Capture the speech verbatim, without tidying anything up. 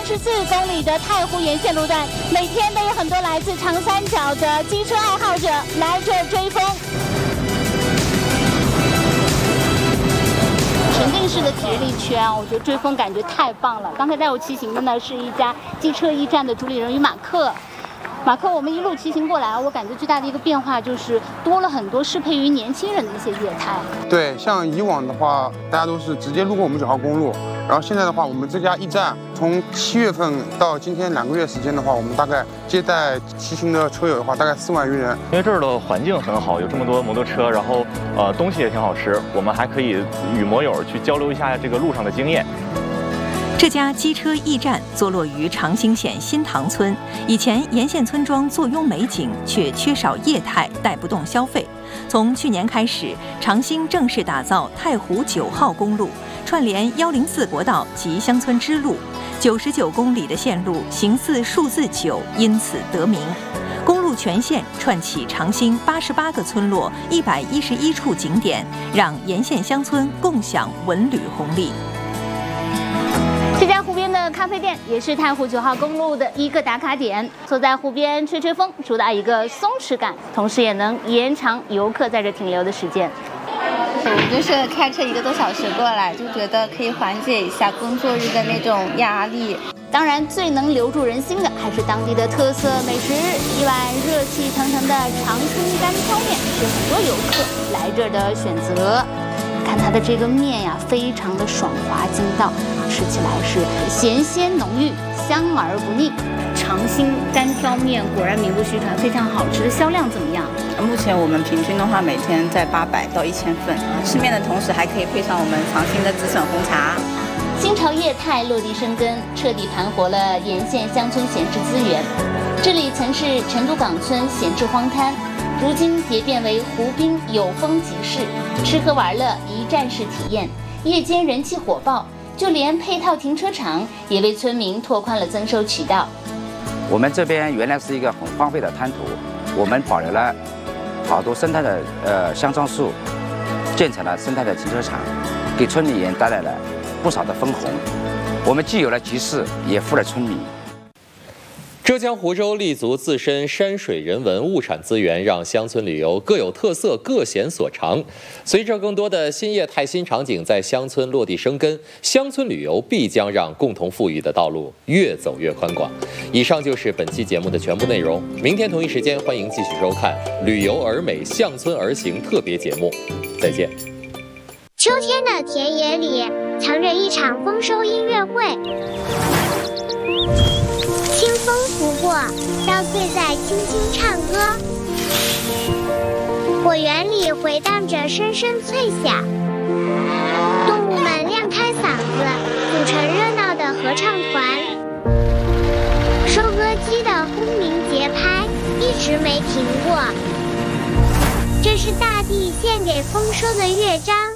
十四公里的太湖沿线路段，每天都有很多来自长三角的机车爱好者来这追风。沉浸式的体力圈，我觉得追风感觉太棒了。刚才带我骑行的呢是一家机车驿站的主理人与马克。马克，我们一路骑行过来，我感觉最大的一个变化就是多了很多适配于年轻人的一些业态。 对，像以往的话，大家都是直接路过我们九号公路，然后现在的话，我们这家驿站从七月份到今天两个月时间的话，我们大概接待骑行的车友的话，大概四万余人。 因为这儿的环境很好，有这么多摩托车，然后呃东西也挺好吃，我们还可以与摩友去交流一下这个路上的经验。 这家机车驿站坐落于长兴县新塘村。以前沿线村庄坐拥美景，却缺少业态，带不动消费。从去年开始，长兴正式打造太湖九号公路，串联幺零四国道及乡村支路，九十九公里的线路形似数字九，因此得名。公路全线串起长兴八十八个村落，一百一十一处景点，让沿线乡村共享文旅红利。 这家湖边的咖啡店也是太湖九号公路的一个打卡点。坐在湖边吹吹风，主打一个松弛感，同时也能延长游客在这停留的时间。 我就是开车一个多小时过来，就觉得可以缓解一下工作日的那种压力。 当然，最能留住人心的还是当地的特色美食。一碗热气腾腾的长兴干挑面是很多游客来这儿的选择。看它的这个面呀，非常的爽滑筋道，吃起来是咸鲜浓郁，香而不腻。长兴干挑面果然名不虚传，非常好吃。销量怎么样？ 目前我们平均的话，每天在八百到一千份。吃面的同时，还可以配上我们长兴的紫笋红茶。 新潮业态落地生根，彻底盘活了沿线乡村闲置资源。这里曾是成都港村闲置荒滩，如今蝶变为湖滨有风集市，吃喝玩乐一站式体验，夜间人气火爆，就连配套停车场也为村民拓宽了增收渠道。 我们这边原来是一个很荒废的滩涂，我们保留了好多生态的呃香樟树，建成了生态的停车场，给村里人带来了不少的分红。我们既有了集市，也富了村民。 浙江湖州立足自身山水人文物产资源，让乡村旅游各有特色，各显所长。随着更多的新业态新场景在乡村落地生根，乡村旅游必将让共同富裕的道路越走越宽广。以上就是本期节目的全部内容，明天同一时间欢迎继续收看《旅游而美，乡村而行》特别节目，再见。 秋天的田野里藏着一场丰收音乐会。清风拂过，稻穗在轻轻唱歌，果园里回荡着声声脆响，动物们亮开嗓子，组成热闹的合唱团。收割机的轰鸣节拍一直没停过，这是大地献给丰收的乐章。